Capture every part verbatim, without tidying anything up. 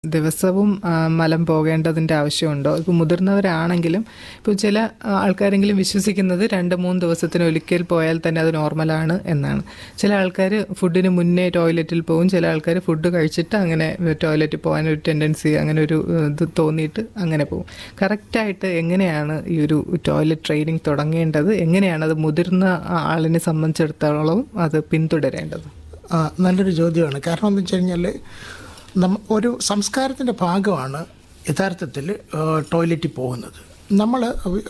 ദിവസവും ആ, മലം പോകേണ്ടതിൻ്റെ ആവശ്യമുണ്ടോ? ഇപ്പോൾ മുതിർന്നവരാണെങ്കിലും ഇപ്പോൾ ചില ആ, ആൾക്കാരെങ്കിലും വിശ്വസിക്കുന്നത് രണ്ട് മൂന്ന് ദിവസത്തിന് ഒരിക്കൽ പോയാൽ തന്നെ അത് നോർമലാണ് എന്നാണ്. ചില ആൾക്കാർ ഫുഡിന് മുന്നേ ടോയ്ലറ്റിൽ പോകും, ചില ആൾക്കാർ ഫുഡ് കഴിച്ചിട്ട് അങ്ങനെ ടോയ്ലറ്റിൽ പോകാനൊരു ടെൻഡൻസി അങ്ങനെ ഒരു ഏഹ്, ഇത് തോന്നിയിട്ട് അങ്ങനെ പോകും. കറക്റ്റായിട്ട് എങ്ങനെയാണ് ഈ ഒരു ടോയ്ലറ്റ് ട്രെയിനിങ് തുടങ്ങേണ്ടത്? എങ്ങനെയാണ് അത് മുതിർന്ന ആ- ആളിനെ സംബന്ധിച്ചിടത്തോളം അത് പിന്തുടരേണ്ടത്? ആ, നല്ലൊരു ചോദ്യമാണ്. കാരണം എന്ന് വെച്ച് കഴിഞ്ഞാൽ നമ്മ ഒരു സംസ്കാരത്തിൻ്റെ ഭാഗമാണ് യഥാർത്ഥത്തിൽ ടോയ്ലറ്റിൽ പോകുന്നത്. നമ്മൾ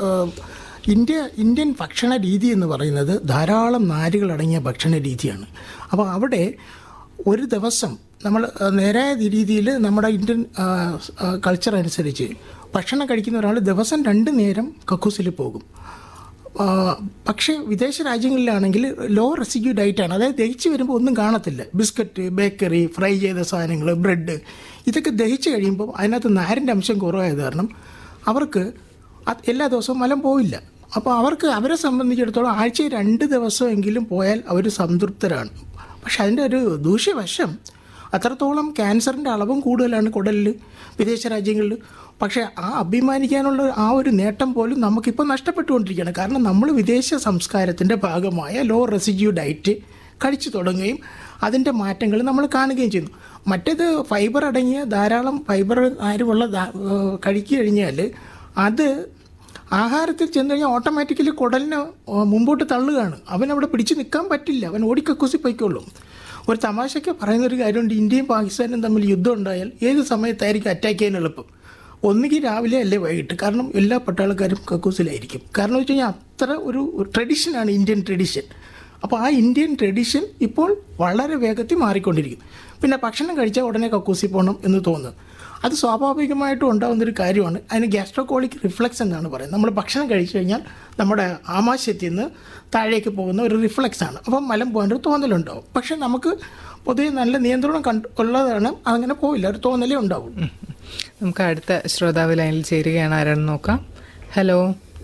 ഇന്ത്യ ഇന്ത്യൻ ഭക്ഷണ രീതി എന്ന് പറയുന്നത് ധാരാളം നാരുകളടങ്ങിയ ഭക്ഷണ രീതിയാണ്. അപ്പോൾ അവിടെ ഒരു ദിവസം നമ്മൾ നേരായ രീതിയിൽ നമ്മുടെ ഇന്ത്യൻ കൾച്ചർ അനുസരിച്ച് ഭക്ഷണം കഴിക്കുന്ന ഒരാൾ ദിവസം രണ്ട് നേരം കക്കൂസിൽ പോകും. ആ, പക്ഷേ വിദേശ രാജ്യങ്ങളിലാണെങ്കിൽ ലോ റെസിഡ്യൂ ഡയറ്റാണ്. അതായത് ദഹിച്ച് വരുമ്പോൾ ഒന്നും കാണത്തില്ല. ബിസ്ക്കറ്റ്, ബേക്കറി, ഫ്രൈ ചെയ്ത സാധനങ്ങൾ, ബ്രെഡ്, ഇതൊക്കെ ദഹിച്ച് കഴിയുമ്പോൾ അതിനകത്ത് നാരിൻ്റെ അംശം കുറവായത് കാരണം അവർക്ക് അത് എല്ലാ ദിവസവും മലം പോയില്ല. അപ്പോൾ അവർക്ക് അവരെ സംബന്ധിച്ചിടത്തോളം ആഴ്ചയിൽ രണ്ട് ദിവസമെങ്കിലും പോയാൽ അവർ സംതൃപ്തരാണ്. പക്ഷെ അതിൻ്റെ ഒരു ദൂഷ്യവശം അത്രത്തോളം ക്യാൻസറിൻ്റെ അളവും കൂടുതലാണ് കുടലിൽ വിദേശ രാജ്യങ്ങളിൽ. പക്ഷേ ആ അഭിമാനിക്കാനുള്ള ആ ഒരു നേട്ടം പോലും നമുക്കിപ്പോൾ നഷ്ടപ്പെട്ടുകൊണ്ടിരിക്കുകയാണ്. കാരണം നമ്മൾ വിദേശ സംസ്കാരത്തിൻ്റെ ഭാഗമായ ലോ റെസിഡ്യൂ ഡയറ്റ് കഴിച്ചു തുടങ്ങുകയും അതിൻ്റെ മാറ്റങ്ങൾ നമ്മൾ കാണുകയും ചെയ്യുന്നു. മറ്റേത് ഫൈബർ അടങ്ങിയ ധാരാളം ഫൈബർ ആരുമുള്ള കഴിച്ചു കഴിഞ്ഞാൽ അത് ആഹാരത്തിൽ ചെന്ന് കഴിഞ്ഞാൽ ഓട്ടോമാറ്റിക്കലി കുടലിനെ മുമ്പോട്ട് തള്ളുകയാണ്. അവനവിടെ പിടിച്ചു നിൽക്കാൻ പറ്റില്ല, അവൻ ഓടിക്കക്കൂസി പോയിക്കൊള്ളും. ഒരു തമാശയ്ക്ക് പറയുന്നൊരു കാര്യമുണ്ട്, ഇന്ത്യയും പാകിസ്ഥാനും തമ്മിൽ യുദ്ധം ഉണ്ടായാൽ ഏത് സമയത്തായിരിക്കും അറ്റാക്ക് ചെയ്യാൻ എളുപ്പം? ഒന്നുകിൽ രാവിലെ അല്ലേ വൈകിട്ട്. കാരണം എല്ലാ പട്ടാളക്കാരും കക്കൂസിലായിരിക്കും. കാരണം വെച്ച് കഴിഞ്ഞാൽ അത്ര ഒരു ട്രഡീഷനാണ് ഇന്ത്യൻ ട്രഡീഷൻ. അപ്പോൾ ആ ഇന്ത്യൻ ട്രഡീഷൻ ഇപ്പോൾ വളരെ വേഗത്തിൽ മാറിക്കൊണ്ടിരിക്കും. പിന്നെ ഭക്ഷണം കഴിച്ചാൽ ഉടനെ കക്കൂസി പോകണം എന്ന് തോന്നുന്നു. അത് സ്വാഭാവികമായിട്ടും ഉണ്ടാകുന്നൊരു കാര്യമാണ്. അതിന് ഗ്യാസ്ട്രോകോളിക് റിഫ്ലക്സ് എന്നാണ് പറയുന്നത്. നമ്മൾ ഭക്ഷണം കഴിച്ചു കഴിഞ്ഞാൽ നമ്മുടെ ആമാശയത്തിൽ നിന്ന് താഴേക്ക് പോകുന്ന ഒരു റിഫ്ലക്സ് ആണ്. അപ്പം മലം പോകാൻ ഒരു തോന്നലുണ്ടാവും. പക്ഷേ നമുക്ക് പൊതുവെ നല്ല നിയന്ത്രണം കണ്ട് ഉള്ളതാണ്, അങ്ങനെ പോയില്ല, ഒരു തോന്നലേ ഉണ്ടാവും. ഉം. നമുക്ക് അടുത്ത ശ്രോതാവ് ലൈനിൽ ചേരുകയാണ്. ആരാണെന്ന് നോക്കാം. ഹലോ,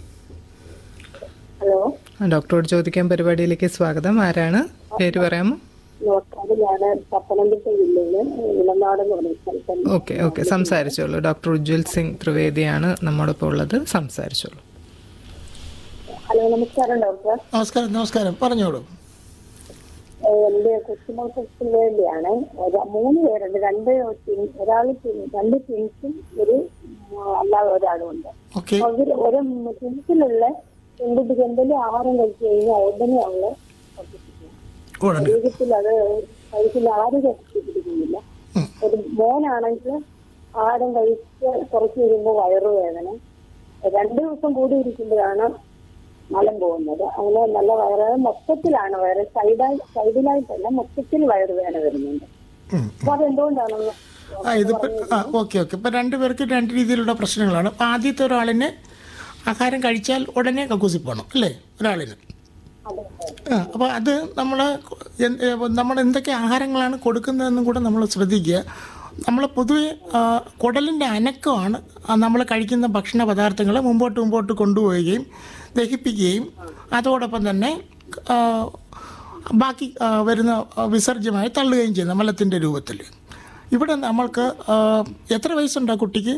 ഹലോ, ആ, ഡോക്ടറോട് ചോദിക്കാൻ പരിപാടിയിലേക്ക് സ്വാഗതം. ആരാണ്? പേര് പറയാമോ? നമസ്കാരം. ഞാൻ പത്തനംതിട്ട ജില്ലയില് ഇളനാട് എന്ന് പറഞ്ഞ സ്ഥലത്ത്. ഓക്കെ ഓക്കെ സംസാരിച്ചോളൂ. ഡോക്ടർ ഉജ്വൽ സിംഗ് ത്രിവേദിയാണ് നമ്മോടൊപ്പം ഉള്ളത്. സംസാരിച്ചോളൂ. ഹലോ, നമസ്കാരം ഡോക്ടർ. നമസ്കാരം. നമസ്കാരം, പറഞ്ഞോളൂ. ഏഹ് എന്റെ കൊച്ചുമക്കൾക്ക് വേണ്ടിയാണ്. ഒരു മൂന്ന് പേരുണ്ട്. രണ്ട് twin- ഒരാള് twin- രണ്ട് ട്വിൻസും ഒരു ഉം, അല്ലാതെ ഒരാളും ഉണ്ട്. ഓക്കെ. അവര് ഒരു ട്വിൻസിലുള്ള പെൺകുട്ടിക്ക് എന്തെങ്കിലും ആഹാരം കഴിച്ചു കഴിഞ്ഞാൽ ഉടനെ അവള് ഉടനെ ശരീരത്തിൽ അത് കഴിക്കുന്ന ആരും കഴിച്ചിട്ടില്ല. ഒരു മോനാണെങ്കിൽ ആഹാരം കഴിച്ച് കുറച്ച് കഴിയുമ്പോൾ വയറുവേദന, രണ്ടു ദിവസം കൂടി ഇരിക്കുമ്പോഴാണ് മലം പോകുന്നത്. അങ്ങനെ നല്ല വയറുവേദന മൊത്തത്തിലാണ്, വയറ് സൈഡായി സൈഡിലായിട്ടല്ല മൊത്തത്തിൽ വയറുവേദന വരുന്നുണ്ട്. അപ്പൊ അതെന്തുകൊണ്ടാണെന്ന് ആ ഇതിപ്പോൾ ആ ഓക്കെ ഓക്കെ ഇപ്പോൾ രണ്ട് പേർക്ക് രണ്ട് രീതിയിലുള്ള പ്രശ്നങ്ങളാണ്. അപ്പോൾ ആദ്യത്തെ ഒരാളിന് ആഹാരം കഴിച്ചാൽ ഉടനെ കക്കൂസി പോകണം അല്ലേ ഒരാളിന്. ആ അപ്പോൾ അത് നമ്മൾ നമ്മൾ എന്തൊക്കെ ആഹാരങ്ങളാണ് കൊടുക്കുന്നതെന്നും കൂടെ നമ്മൾ ശ്രദ്ധിക്കുക. നമ്മൾ പൊതുവെ കുടലിൻ്റെ അനക്കമാണ് നമ്മൾ കഴിക്കുന്ന ഭക്ഷണ പദാർത്ഥങ്ങൾ മുമ്പോട്ട് മുമ്പോട്ട് കൊണ്ടുപോവുകയും ദഹിപ്പിക്കുകയും അതോടൊപ്പം തന്നെ ആ, ബാക്കി ആ, വരുന്ന വിസർജ്യമായി തള്ളുകയും ചെയ്യുന്ന മലത്തിൻ്റെ രൂപത്തിൽ. ഇവിടെ നമ്മൾക്ക് ആ, എത്ര വയസ്സുണ്ട് ആ കുട്ടിക്ക്?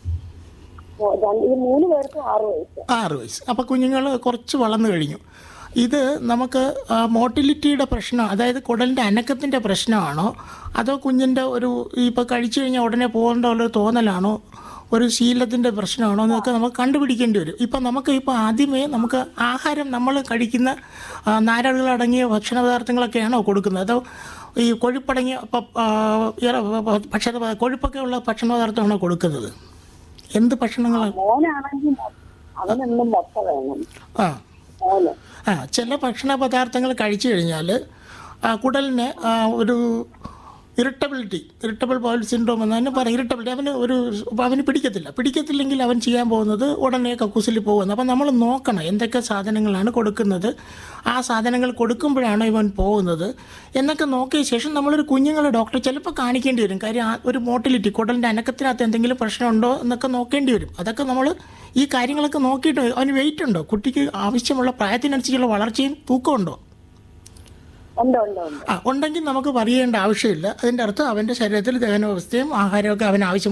ഈ മൂന്ന് പേർക്കും ആറ് വയസ്സ്. ആറ് വയസ്സ്. അപ്പോൾ കുഞ്ഞുങ്ങൾ കുറച്ച് വളർന്നു കഴിഞ്ഞു. ഇത് നമുക്ക് മോട്ടിലിറ്റിയുടെ പ്രശ്നം, അതായത് കുടലിൻ്റെ അനക്കത്തിൻ്റെ പ്രശ്നമാണോ അതോ കുഞ്ഞിൻ്റെ ഒരു ഇപ്പോൾ കഴിച്ചു കഴിഞ്ഞാൽ ഉടനെ പോകേണ്ട ഒരു തോന്നലാണോ ഒരു ശീലത്തിൻ്റെ പ്രശ്നമാണോ എന്നൊക്കെ നമുക്ക് കണ്ടുപിടിക്കേണ്ടി വരും. ഇപ്പം നമുക്ക് ഇപ്പോൾ ആദ്യമേ നമുക്ക് ആഹാരം നമ്മൾ കഴിക്കുന്ന ആ, നാരുകളടങ്ങിയ ഭക്ഷണ പദാർത്ഥങ്ങളൊക്കെയാണോ കൊടുക്കുന്നത് അതോ ഈ കൊഴുപ്പടങ്ങിയ പ- ആ, ഇറ- ഭക്ഷണ പദാ- കൊഴുപ്പൊക്കെ ഉള്ള ഭക്ഷണ പദാർത്ഥമാണോ കൊടുക്കുന്നത്? എന്ത് ഭക്ഷണങ്ങളാണ്? മോനാണെങ്കിൽ അവനെന്നും മൊത്ത വേണം. ആ മോന് ആ ചില ഭക്ഷണ പദാർത്ഥങ്ങൾ കഴിച്ചു കഴിഞ്ഞാൽ കുടലിന് ആ, ഒരു ഇറിറ്റബിലിറ്റി ഇറിറ്റബിൾ ബൗൾ സിൻഡ്രോം എന്ന് തന്നെ പറയും. ഇറിറ്റബിലിറ്റി അവന് ഒരു അവന് പിടിക്കത്തില്ല. പിടിക്കത്തില്ലെങ്കിൽ അവൻ ചെയ്യാൻ പോകുന്നത് ഉടനെ കക്കൂസിൽ പോകുന്നത്. അപ്പം നമ്മൾ നോക്കണം എന്തൊക്കെ സാധനങ്ങളാണ് കൊടുക്കുന്നത്, ആ സാധനങ്ങൾ കൊടുക്കുമ്പോഴാണ് ഇവൻ പോകുന്നത് എന്നൊക്കെ നോക്കിയ ശേഷം നമ്മളൊരു കുഞ്ഞുങ്ങളെ ഡോക്ടറെ ചിലപ്പോൾ കാണിക്കേണ്ടി വരും. കാര്യം ആ ഒരു മോട്ടിലിറ്റി കുടലിൻ്റെ അനക്കത്തിനകത്ത് എന്തെങ്കിലും പ്രശ്നമുണ്ടോ എന്നൊക്കെ നോക്കേണ്ടി വരും. അതൊക്കെ നമ്മൾ ഈ കാര്യങ്ങളൊക്കെ നോക്കിയിട്ട് അവന് വെയിറ്റ് ഉണ്ടോ, കുട്ടിക്ക് ആവശ്യമുള്ള പ്രായത്തിനനുസരിച്ചുള്ള വളർച്ചയും തൂക്കമുണ്ടോ, ഉണ്ട് ഉണ്ട് ഉണ്ട് ആ ഉണ്ടെങ്കിൽ നമുക്ക് പറയേണ്ട ആവശ്യമില്ല. അതിൻ്റെ അർത്ഥം അവൻ്റെ ശരീരത്തിൽ ദഹന വ്യവസ്ഥയും ആഹാരമൊക്കെ അവന് ആവശ്യം